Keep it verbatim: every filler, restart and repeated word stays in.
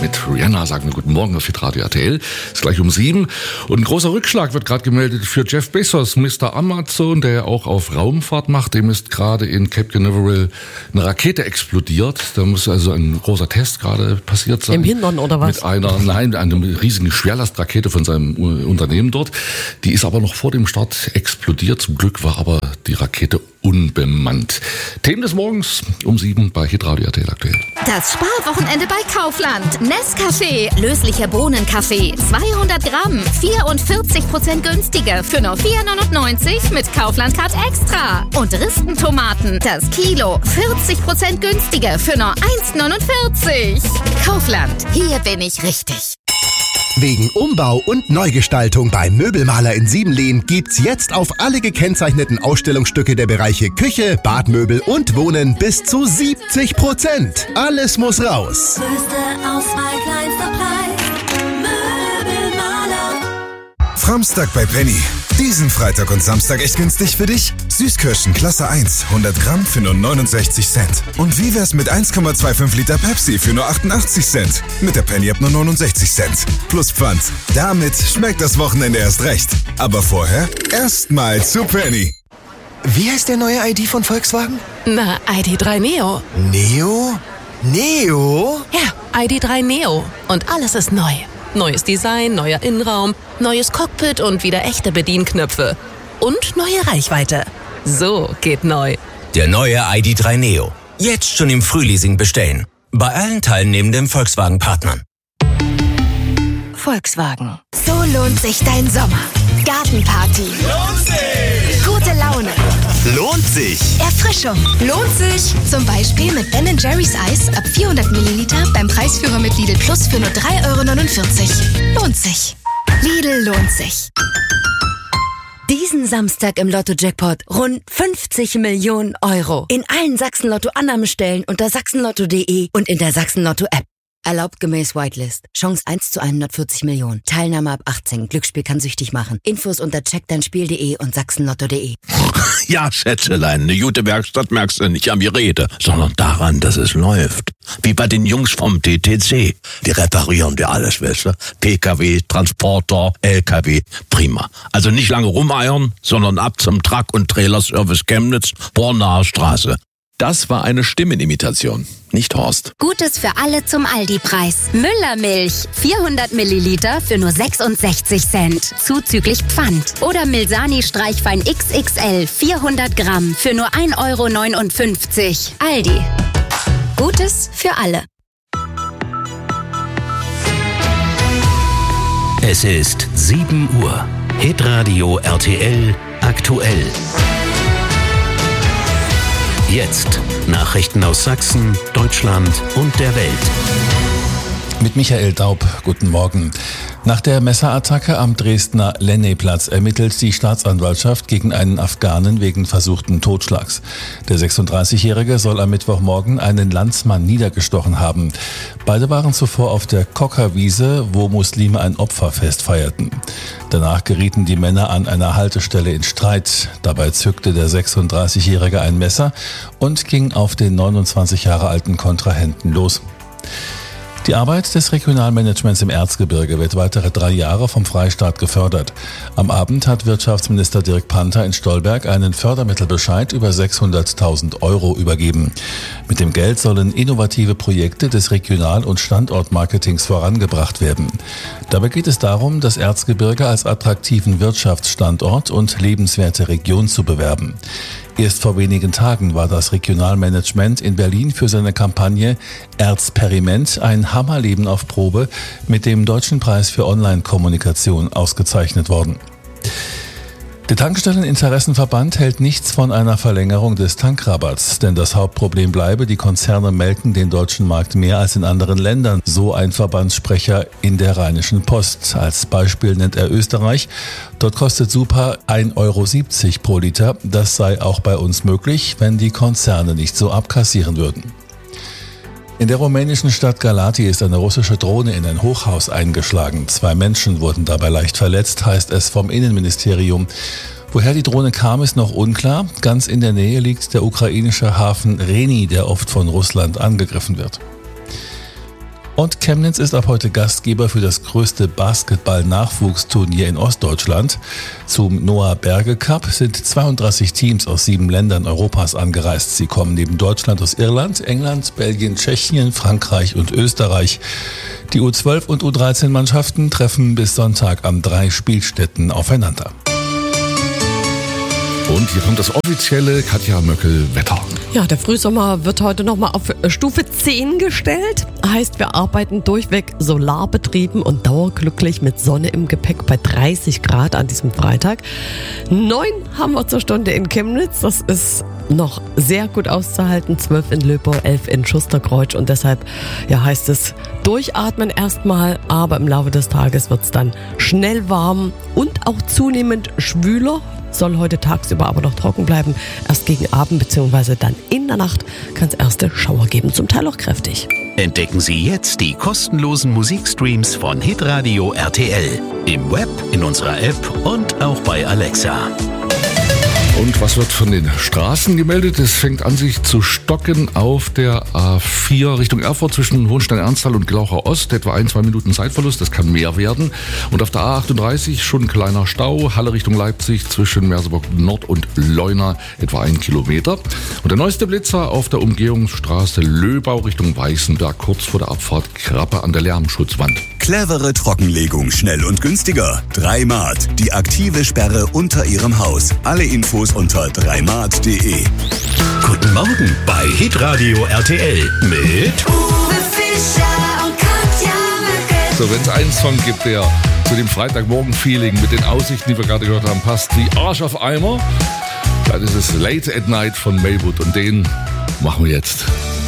Mit Rihanna sagen wir guten Morgen auf Hitradio R T L. Ist gleich um sieben. Und ein großer Rückschlag wird gerade gemeldet für Jeff Bezos, Mister Amazon, der ja auch auf Raumfahrt macht. Dem ist gerade in Cape Canaveral eine Rakete explodiert. Da muss also ein großer Test gerade passiert sein. Im Hintern oder was? Mit einer, nein, einer riesigen Schwerlastrakete von seinem Unternehmen dort. Die ist aber noch vor dem Start explodiert. Zum Glück war aber die Rakete unbemannt. Themen des Morgens um sieben bei Hitradio R T L aktuell. Das Sparwochenende bei Kaufland. Nescafé, löslicher Bohnenkaffee, zweihundert Gramm, vierundvierzig Prozent günstiger für nur vier neunundneunzig mit Kaufland Card Extra. Und Ristentomaten, das Kilo, vierzig Prozent günstiger für nur eins neunundvierzig. Kaufland, hier bin ich richtig. Wegen Umbau und Neugestaltung beim Möbelmaler in Siebenlehn gibt's jetzt auf alle gekennzeichneten Ausstellungsstücke der Bereiche Küche, Badmöbel und Wohnen bis zu siebzig Prozent. Alles muss raus. Größte Auswahl, kleinster Preis. Möbelmaler. Framstag bei Penny. Diesen Freitag und Samstag echt günstig für dich? Süßkirschen Klasse eins, hundert Gramm für nur neunundsechzig Cent. Und wie wär's mit eins Komma fünfundzwanzig Liter Pepsi für nur achtundachtzig Cent? Mit der Penny ab nur neunundsechzig Cent. Plus Pfand. Damit schmeckt das Wochenende erst recht. Aber vorher erstmal zu Penny. Wie heißt der neue I D von Volkswagen? Na, I D drei Neo. Neo? Neo? Ja, I D drei Neo. Und alles ist neu. Neues Design, neuer Innenraum, neues Cockpit und wieder echte Bedienknöpfe. Und neue Reichweite. So geht neu. Der neue I D drei Neo. Jetzt schon im Frühleasing bestellen. Bei allen teilnehmenden Volkswagen-Partnern. Volkswagen. So lohnt sich dein Sommer. Gartenparty. Lohnt sich! Gute Laune. Lohnt sich! Erfrischung. Lohnt sich. Zum Beispiel mit Ben and Jerry's Eis ab vierhundert Milliliter beim Preisführer mit Lidl Plus für nur drei Euro neunundvierzig. Lohnt sich. Lidl lohnt sich. Diesen Samstag im Lotto-Jackpot rund fünfzig Millionen Euro. In allen Sachsen-Lotto-Annahmestellen unter sachsenlotto punkt de und in der Sachsen-Lotto-App. Erlaubt gemäß Whitelist. Chance eins zu hundertvierzig Millionen. Teilnahme ab achtzehn. Glücksspiel kann süchtig machen. Infos unter check dein spiel punkt de und sachsenlotto punkt de. Ja, Schätzelein, eine gute Werkstatt merkst du nicht am Gerede, sondern daran, dass es läuft. Wie bei den Jungs vom T T C. Die reparieren dir alles, weißt du? P K W, Transporter, L K W, prima. Also nicht lange rumeiern, sondern ab zum Truck- und Trailerservice Chemnitz, Bornaer Straße. Das war eine Stimmenimitation, nicht Horst. Gutes für alle zum Aldi-Preis. Müllermilch. vierhundert Milliliter für nur sechsundsechzig Cent. Zuzüglich Pfand. Oder Milsani Streichwein X X L. vierhundert Gramm für nur ein Euro neunundfünfzig. Aldi. Gutes für alle. Es ist sieben Uhr. Hitradio R T L aktuell. Jetzt Nachrichten aus Sachsen, Deutschland und der Welt. Mit Michael Daub, guten Morgen. Nach der Messerattacke am Dresdner Lenneplatz ermittelt die Staatsanwaltschaft gegen einen Afghanen wegen versuchten Totschlags. Der sechsunddreißigjährige soll am Mittwochmorgen einen Landsmann niedergestochen haben. Beide waren zuvor auf der Kokkerwiese, wo Muslime ein Opferfest feierten. Danach gerieten die Männer an einer Haltestelle in Streit. Dabei zückte der sechsunddreißigjährige ein Messer und ging auf den neunundzwanzig Jahre alten Kontrahenten los. Die Arbeit des Regionalmanagements im Erzgebirge wird weitere drei Jahre vom Freistaat gefördert. Am Abend hat Wirtschaftsminister Dirk Panther in Stolberg einen Fördermittelbescheid über sechshunderttausend Euro übergeben. Mit dem Geld sollen innovative Projekte des Regional- und Standortmarketings vorangebracht werden. Dabei geht es darum, das Erzgebirge als attraktiven Wirtschaftsstandort und lebenswerte Region zu bewerben. Erst vor wenigen Tagen war das Regionalmanagement in Berlin für seine Kampagne Erzperiment ein Hammerleben auf Probe mit dem Deutschen Preis für Online-Kommunikation ausgezeichnet worden. Der Tankstelleninteressenverband hält nichts von einer Verlängerung des Tankrabatts, denn das Hauptproblem bleibe, die Konzerne melken den deutschen Markt mehr als in anderen Ländern, so ein Verbandssprecher in der Rheinischen Post. Als Beispiel nennt er Österreich. Dort kostet Super ein Euro siebzig pro Liter. Das sei auch bei uns möglich, wenn die Konzerne nicht so abkassieren würden. In der rumänischen Stadt Galati ist eine russische Drohne in ein Hochhaus eingeschlagen. Zwei Menschen wurden dabei leicht verletzt, heißt es vom Innenministerium. Woher die Drohne kam, ist noch unklar. Ganz in der Nähe liegt der ukrainische Hafen Reni, der oft von Russland angegriffen wird. Und Chemnitz ist ab heute Gastgeber für das größte Basketball-Nachwuchsturnier in Ostdeutschland. Zum Noah Berge Cup sind zweiunddreißig Teams aus sieben Ländern Europas angereist. Sie kommen neben Deutschland aus Irland, England, Belgien, Tschechien, Frankreich und Österreich. Die U zwölf und U dreizehn Mannschaften treffen bis Sonntag an drei Spielstätten aufeinander. Und hier kommt das offizielle Katja Möckel-Wetter. Ja, der Frühsommer wird heute nochmal auf Stufe zehn gestellt. Heißt, wir arbeiten durchweg solarbetrieben und dauerglücklich mit Sonne im Gepäck bei dreißig Grad an diesem Freitag. Neun haben wir zur Stunde in Chemnitz. Das ist noch sehr gut auszuhalten. zwölf in Löbau, elf in Schusterkreuz. Und deshalb ja, heißt es durchatmen erstmal. Aber im Laufe des Tages wird es dann schnell warm und auch zunehmend schwüler. Soll heute tagsüber aber noch trocken bleiben. Erst gegen Abend bzw. dann in der Nacht kann es erste Schauer geben, zum Teil auch kräftig. Entdecken Sie jetzt die kostenlosen Musikstreams von Hitradio R T L. Im Web, in unserer App und auch bei Alexa. Und was wird von den Straßen gemeldet? Es fängt an, sich zu stocken auf der A vier Richtung Erfurt zwischen Hohenstein-Ernsthal und Glauchau Ost. Etwa ein, zwei Minuten Zeitverlust, das kann mehr werden. Und auf der A achtunddreißig schon ein kleiner Stau. Halle Richtung Leipzig zwischen Merseburg Nord und Leuna etwa ein Kilometer. Und der neueste Blitzer auf der Umgehungsstraße Löbau Richtung Weißenberg, kurz vor der Abfahrt Krappe an der Lärmschutzwand. Clevere Trockenlegung, schnell und günstiger. drei Mart, die aktive Sperre unter Ihrem Haus. Alle Infos unter drei mart punkt de. Guten Morgen bei Hitradio R T L mit Uwe Fischer und Katja Möckel. So, wenn es einen Song gibt, der zu dem Freitagmorgen-Feeling mit den Aussichten, die wir gerade gehört haben, passt wie Arsch auf Eimer, dann ist es Late at Night von Maywood und den machen wir jetzt.